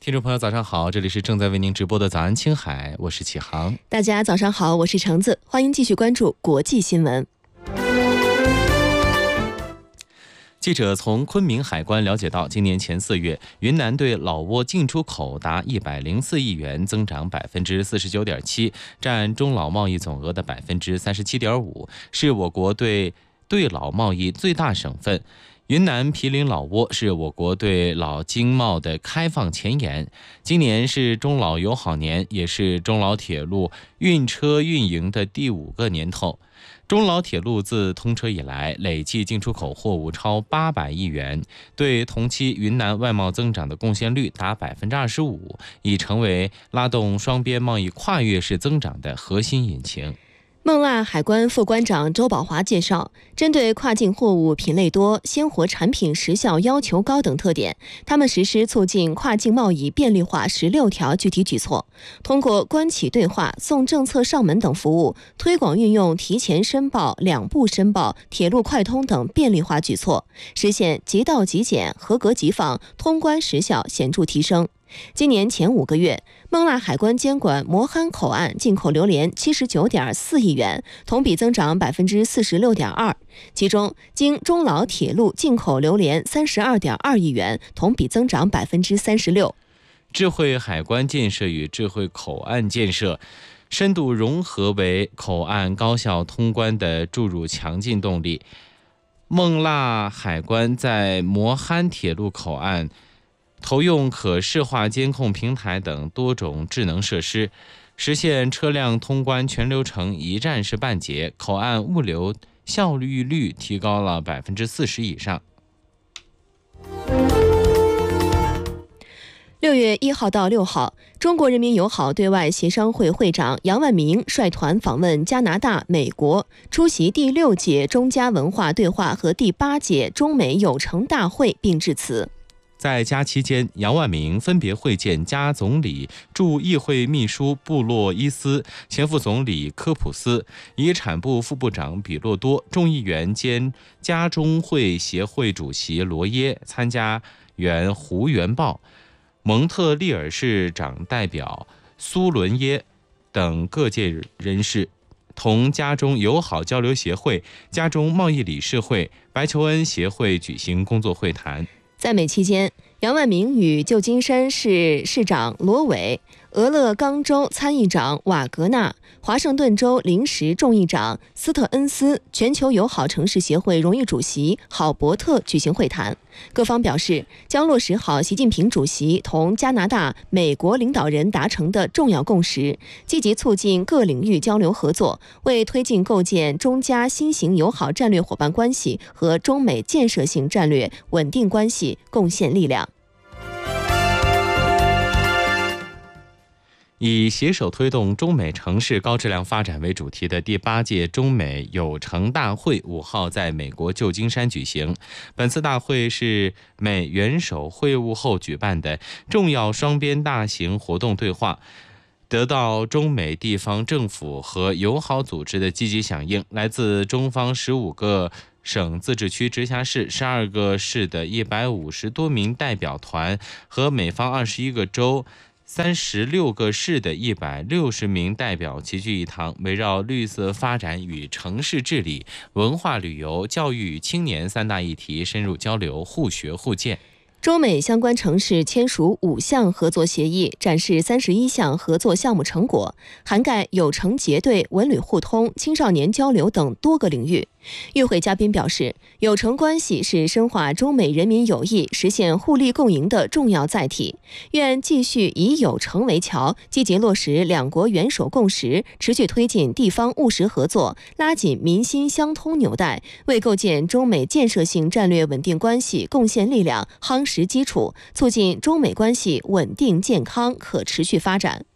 听众朋友早上好，这里是正在为您直播的早安青海，我是启航。 大家早上好，我是橙子，欢迎继续关注国际新闻。 记者从昆明海关了解到，今年前4月，云南对老挝进出口达104亿元，增长49.7%，占中老贸易总额的37.5%，是我国对老贸易最大省份。云南毗邻老挝，是我国对老经贸的开放前沿。今年是中老友好年，也是中老铁路运车运营的第5个年头。中老铁路自通车以来，累计进出口货物超800亿元，对同期云南外贸增长的贡献率达25%，已成为拉动双边贸易跨越式增长的核心引擎。 孟腊海关副关长周宝华介绍，针对跨境货物品类多、鲜活产品时效要求高等特点，他们实施促进跨境贸易便利化16条具体举措，通过关企对话、送政策上门等服务，推广运用提前申报、2步申报、铁路快通等便利化举措，实现即到即检、合格即放，通关时效显著提升。今年前5个月，孟腊海关监管磨憨口岸进口榴莲79.4亿元，同比增长46.2%，其中经中老铁路进口榴莲32.2亿元，同比增长36%。 智慧海关建设与智慧口岸建设深度融合为口岸高效通关的注入强劲动力。孟腊海关在磨憨铁路口岸投用可视化监控平台等多种智能设施，实现车辆通关全流程一站式办结，口岸物流效率提高了40%以上。 6月1号到6号，中国人民友好对外协商会会长杨万明率团访问加拿大、美国，出席第6届中加文化对话和第8届中美友城大会并致辞。 在加期间，杨万明分别会见加总理驻议会秘书布洛伊斯、前副总理科普斯、遗产部副部长比洛多、众议员兼加中会协会主席罗耶、参加员胡元豹、蒙特利尔市长代表苏伦耶等各界人士，同加中友好交流协会、加中贸易理事会、白求恩协会举行工作会谈。 在美期间，杨万明与旧金山市市长罗伟、俄勒冈州参议长瓦格纳、华盛顿州临时众议长斯特恩斯、全球友好城市协会荣誉主席郝伯特举行会谈。各方表示，将落实好习近平主席同加拿大、美国领导人达成的重要共识，积极促进各领域交流合作，为推进构建中加新型友好战略伙伴关系和中美建设性战略稳定关系贡献力量。 以携手推动中美城市高质量发展为主题的第8届中美友城大会5号在美国旧金山举行。本次大会是美元首会晤后举办的重要双边大型活动对话，得到中美地方政府和友好组织的积极响应。来自中方15个省自治区直辖市、12个市的150多名代表团和美方21个州、36个市的160名代表齐聚一堂，围绕绿色发展与城市治理、文化旅游、教育与青年3大议题深入交流，互学互鉴。 中美相关城市签署5项合作协议，展示31项合作项目成果，涵盖友城结对、文旅互通、青少年交流等多个领域。与会嘉宾表示，友城关系是深化中美人民友谊、实现互利共赢的重要载体，愿继续以友城为桥，积极落实两国元首共识，持续推进地方务实合作，拉紧民心相通纽带，为构建中美建设性战略稳定关系贡献力量，夯实基础，促进中美关系稳定、健康、可持续发展。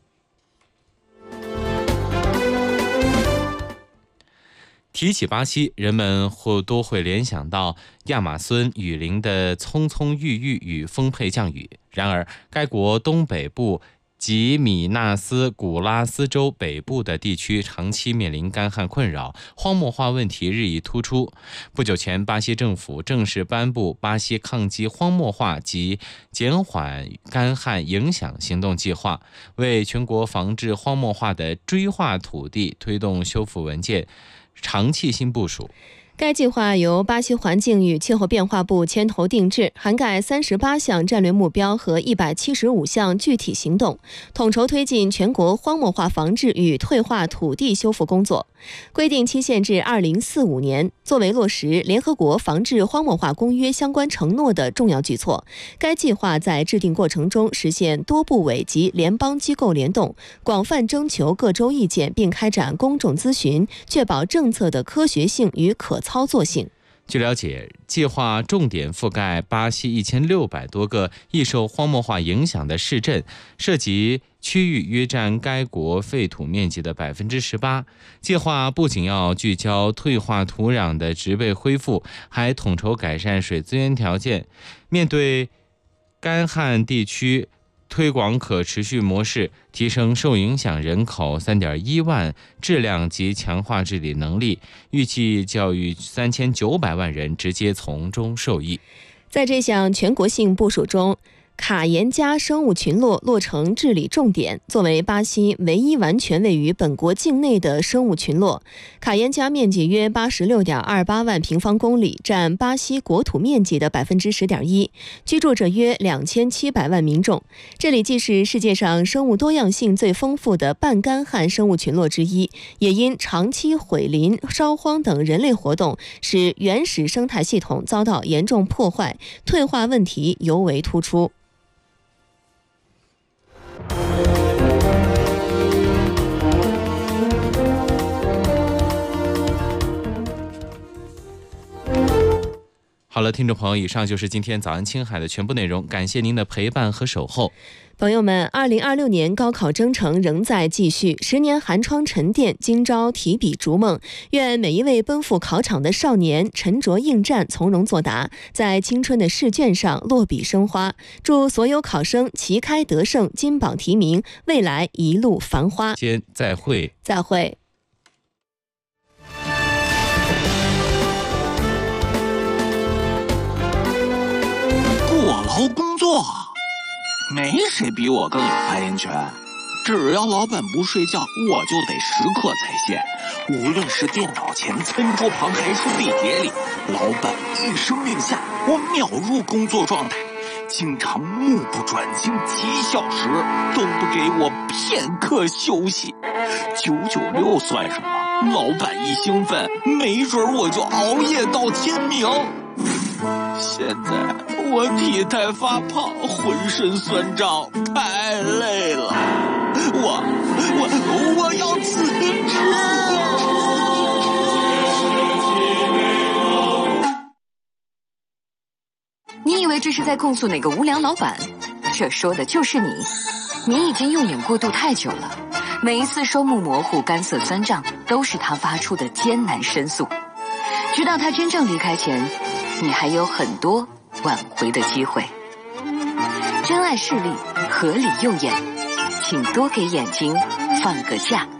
提起巴西，人们都会联想到亚马孙雨林的葱葱郁郁与丰沛降雨。然而，该国东北部及米纳斯古拉斯州北部的地区长期面临干旱困扰，荒漠化问题日益突出。不久前，巴西政府正式颁布巴西抗击荒漠化及减缓干旱影响行动计划，为全国防治荒漠化的追划土地推动修复文件长期性部署。 该计划由巴西环境与气候变化部牵头定制，涵盖38项战略目标和175项具体行动，统筹推进全国荒漠化防治与退化土地修复工作。规定期限至2045年，作为落实联合国防治荒漠化公约相关承诺的重要举措。该计划在制定过程中实现多部委及联邦机构联动，广泛征求各州意见，并开展公众咨询，确保政策的科学性与可操作性。 据了解，计划重点覆盖巴西1600多个易受荒漠化影响的市镇，涉及区域约占该国废土面积的18%。计划不仅要聚焦退化土壤的植被恢复，还统筹改善水资源条件，面对干旱地区推广可持续模式，提升受影响人口3.1万质量及强化治理能力，预计教育3900万人直接从中受益。 在这项全国性部署中，卡颜加生物群落成治理重点。作为巴西唯一完全位于本国境内的生物群落，卡颜加面积约86.28万平方公里，占巴西国土面积的10.1%，居住着约2700万民众。这里既是世界上生物多样性最丰富的半干旱生物群落之一，也因长期毁林、烧荒等人类活动，使原始生态系统遭到严重破坏，退化问题尤为突出。 好了，听众朋友，以上就是今天早安青海的全部内容，感谢您的陪伴和守候。 朋友们，2026年高考征程仍在继续，10年寒窗沉淀，今朝提笔逐梦。愿每一位奔赴考场的少年沉着应战，从容作答，在青春的试卷上落笔生花。祝所有考生旗开得胜，金榜题名，未来一路繁花。 先再会。 再会。 过劳工作，没谁比我更有发言权。只要老板不睡觉，我就得时刻在线。无论是电脑前、餐桌旁还是地铁里，老板一声令下，我秒入工作状态。经常目不转睛几小时，都不给我片刻休息。996算什么？老板一兴奋，没准我就熬夜到天明。现在我体态发胖，浑身酸胀，太累了。我要辞职。 你以为这是在控诉哪个无良老板？这说的就是你。你已经用眼过度太久了，每一次双目模糊、干涩酸胀，都是他发出的艰难申诉。直到他真正离开前，你还有很多挽回的机会。真爱势利，合理诱眼，请多给眼睛放个假。